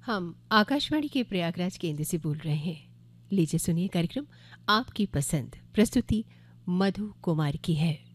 हम आकाशवाणी के प्रयागराज केंद्र से बोल रहे हैं। लीजिए सुनिए कार्यक्रम आपकी पसंद। प्रस्तुति मधु कुमार की है।